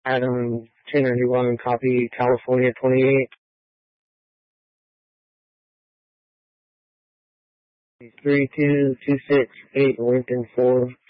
Adam 1091, copy, California 28. 32268, Lincoln 4.